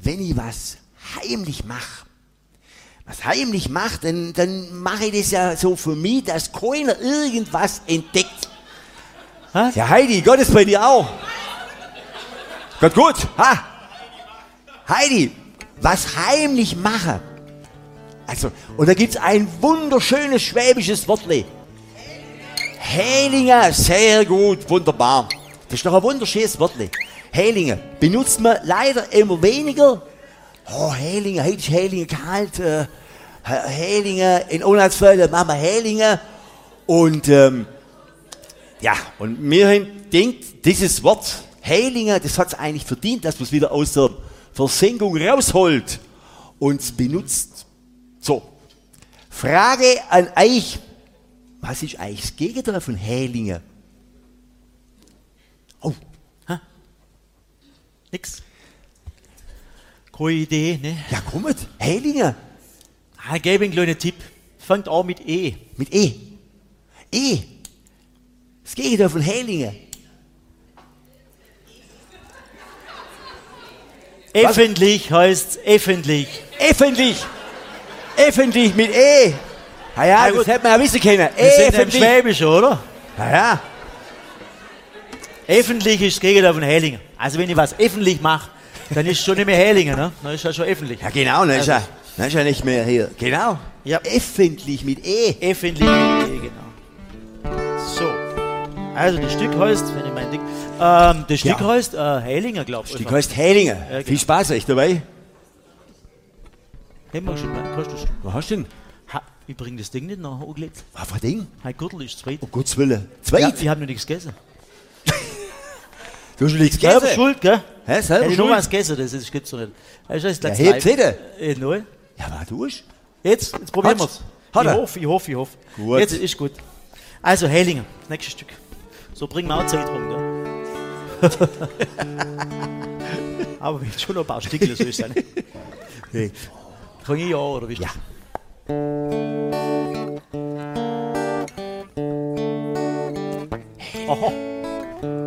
wenn ich was heimlich mache, dann mache ich das ja so für mich, dass keiner irgendwas entdeckt. Was? Ja, Heidi, Gott ist bei dir auch. Gott gut, ha? Heidi, was heimlich mache. Also, und da gibt es ein wunderschönes schwäbisches Wortli. Hählinge, sehr gut, wunderbar. Das ist doch ein wunderschönes Wortli. Hählinge benutzt man leider immer weniger. Oh, Hählinge, heute ist Hählinge kalt. Hählinge, in Unheilsfällen machen wir Hählinge. Und ja, und mir haben denkt, dieses Wort Hählinge, das hat es eigentlich verdient, dass man es wieder aus der Versenkung rausholt und benutzt. So, Frage an euch. Was ist eigentlich das Gegenteil von Hählinge? Oh, ha? Nix. Keine Idee, ne? Ja, kommt, Hählinge. Ich gebe einen kleinen Tipp. Fängt auch mit E. Mit E. E. Das Gegenteil von Hählinge. Öffentlich heißt öffentlich. Öffentlich mit E. Ja, ja, das gut. hätte man ja wissen können. Wir sind im Öffentlich. Schwäbisch, oder? Ja, ja. Öffentlich ist das Gegenteil von Hählinge. Also wenn ich was öffentlich mache, dann ist es schon nicht mehr Hählinge, ne? Dann ist es schon öffentlich. Ja, genau, dann ist ja nicht mehr hier. Genau. Ja. Öffentlich mit E. Öffentlich mit E, genau. So. Also das Stück heißt, wenn ich mein Ding. Das Stück Ja. heißt Hählinger, glaube ich. Die heißt Hählinge. genau. Viel Spaß euch dabei. Haben wir schon mal. Kostet das? Was hast du denn? Ich bringe das Ding nicht nach angelegt. Was für ein Ding? Mein Gürtel ist zweit. Um Gottes Willen. Zweit? Ja, ich habe noch nichts gegessen. Du hast schon nichts Selber gegessen? schuld, gell? Hä, selber Hätte ich noch schuld? was gegessen, das gibt's doch nicht. Das ist Ja, das hebt Zähne. Nein. Ja, was tust Jetzt probieren wir es. Hat er? Ich hoffe. Gut. Jetzt ist gut. Also, Hählinger, nächstes Stück. So bringen wir auch Zeit rum, gell? Aber wir haben schon noch ein paar Stückchen, so ist es nicht. Hey. Kann ich ja, oder wie ist Ja. das? Aha.